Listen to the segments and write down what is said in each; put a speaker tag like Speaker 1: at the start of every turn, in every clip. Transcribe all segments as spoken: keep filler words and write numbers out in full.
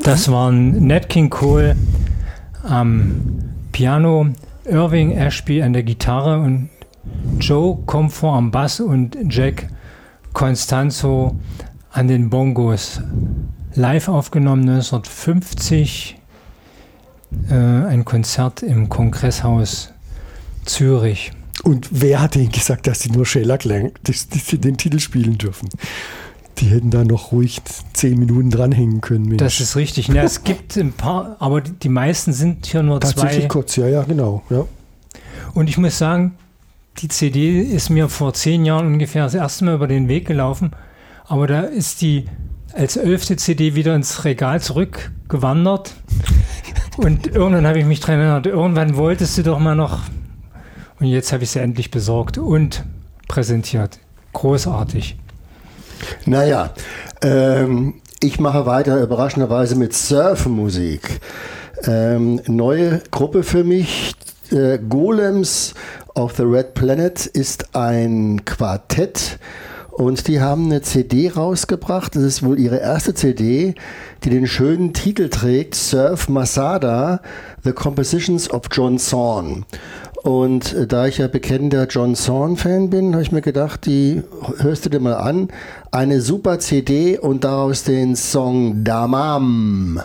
Speaker 1: Das waren Nat King Cole am Piano, Irving Ashby an der Gitarre und Joe Comfort am Bass und Jack Constanzo an den Bongos. Live aufgenommen neunzehnhundertfünfzig, äh, ein Konzert im Kongresshaus Zürich.
Speaker 2: Und wer hat ihnen gesagt, dass sie nur Sheila Klang, dass, dass sie den Titel spielen dürfen? Die hätten da noch ruhig zehn Minuten dranhängen können. Mensch.
Speaker 1: Das ist richtig. Ja, es gibt ein paar, aber die, die meisten sind hier nur
Speaker 2: Tatsächlich zwei. Tatsächlich kurz, ja, ja, genau. Ja.
Speaker 1: Und ich muss sagen, die C D ist mir vor zehn Jahren ungefähr das erste Mal über den Weg gelaufen, aber da ist die als elfte C D wieder ins Regal zurückgewandert und irgendwann habe ich mich dran erinnert, irgendwann wolltest du doch mal noch, und jetzt habe ich sie endlich besorgt und präsentiert. Großartig.
Speaker 3: Naja, ähm, ich mache weiter überraschenderweise mit Surfmusik. Ähm, neue Gruppe für mich, äh, Golems of the Red Planet ist ein Quartett und die haben eine C D rausgebracht. Das ist wohl ihre erste C D, die den schönen Titel trägt, Surf Masada, The Compositions of John Zorn. Und äh, da ich ja bekennender John Zorn-Fan bin, habe ich mir gedacht, die hörst du dir mal an. Eine super C D und daraus den Song Damam.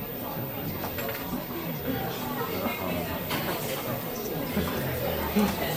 Speaker 4: Hm.